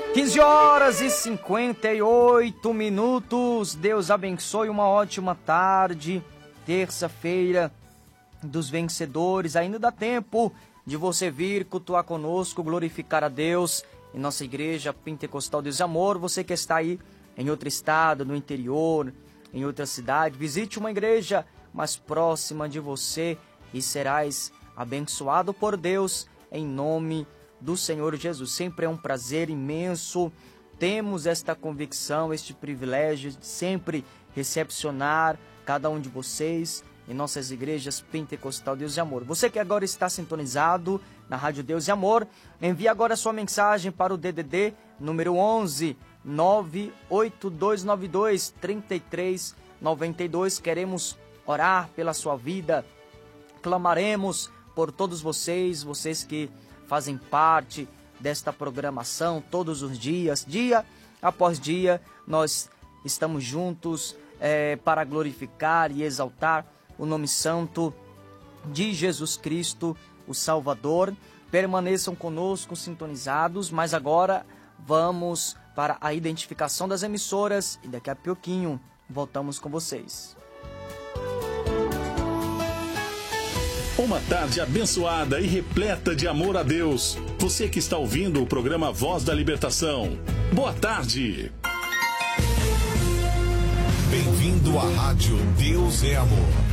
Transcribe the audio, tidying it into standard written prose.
15h58. Deus abençoe, uma ótima tarde. Terça-feira dos vencedores. Ainda dá tempo de você vir cultuar conosco, glorificar a Deus em nossa igreja Pentecostal Deus e Amor. Você que está aí em outro estado, no interior, em outra cidade, visite uma igreja mais próxima de você e serás abençoado por Deus em nome do Senhor Jesus. Sempre é um prazer imenso. Temos esta convicção, este privilégio de sempre recepcionar cada um de vocês em nossas igrejas Pentecostal Deus e Amor. Você que agora está sintonizado na Rádio Deus e Amor, envie agora sua mensagem para o DDD número 11 98292 3392. Queremos orar pela sua vida, clamaremos por todos vocês que fazem parte desta programação todos os dias, dia após dia. Nós estamos juntos para glorificar e exaltar o nome santo de Jesus Cristo, o Salvador. Permaneçam conosco sintonizados, mas agora vamos para a identificação das emissoras e daqui a pouquinho voltamos com vocês. Uma tarde abençoada e repleta de amor a Deus. Você que está ouvindo o programa Voz da Libertação. Boa tarde. Bem-vindo à Rádio Deus é Amor.